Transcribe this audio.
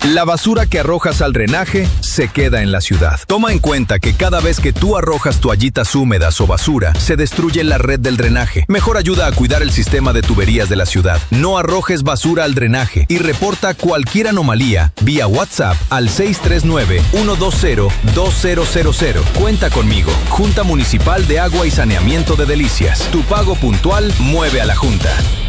La basura que arrojas al drenaje se queda en la ciudad. Toma en cuenta que cada vez que tú arrojas toallitas húmedas o basura, se destruye la red del drenaje. Mejor ayuda a cuidar el sistema de tuberías de la ciudad. No arrojes basura al drenaje y reporta cualquier anomalía vía WhatsApp al 639-120-2000. Cuenta conmigo. Junta Municipal de Agua y Saneamiento de Delicias. Tu pago puntual mueve a la Junta.